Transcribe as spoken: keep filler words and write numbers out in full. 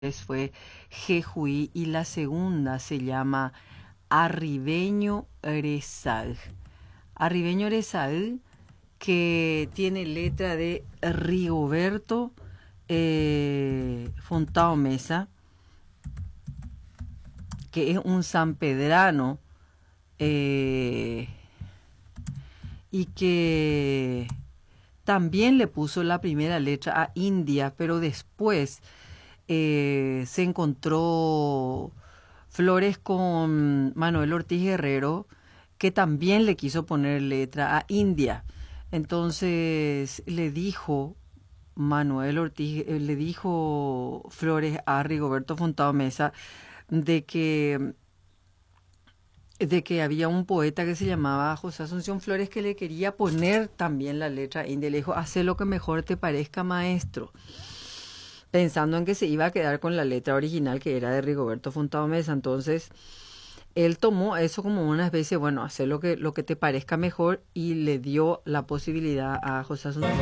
fue Jejuí y la segunda se llama Arribeño Erezal. Arribeño Erezal, que tiene letra de Rigoberto eh, Fontao Mesa, que es un sanpedrano eh, y que también le puso la primera letra a India, pero después eh, se encontró Flores con Manuel Ortiz Guerrero, que también le quiso poner letra a India. Entonces le dijo Manuel Ortiz, eh, le dijo Flores a Rigoberto Fontao Mesa de que de que había un poeta que se llamaba José Asunción Flores que le quería poner también la letra india. Le dijo, haz lo que mejor te parezca, maestro, pensando en que se iba a quedar con la letra original, que era de Rigoberto Fontao Mesa. Entonces él tomó eso como una especie, bueno, hacer lo que, lo que te parezca mejor, y le dio la posibilidad a José Asunción